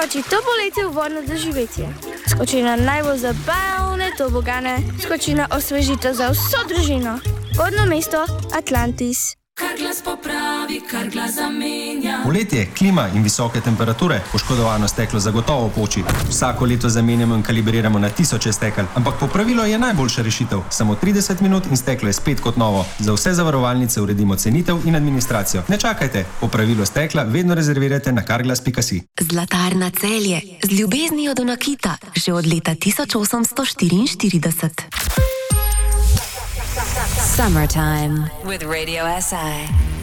skoči to poletje v vodno doživetje. Skoči na najbolj zabavne tobogane, skoči na osvežitev za vso družino. Vodno mesto Atlantis. Carglass popravi, Carglass zamenja. Poletje, klima in visoke temperature, poškodovano steklo zagotovo poči. Vsako leto zamenjamo in kalibriramo na tisoče stekel, ampak popravilo je najboljša rešitev. Samo 30 minut in steklo je spet kot novo. Za vse zavarovalnice uredimo cenitev in administracijo. Ne čakajte, popravilo stekla vedno rezervirajte na carglass.si. Zlatarna Celje, z ljubeznijo do nakita, že od leta 1844. Summertime with Radio SI.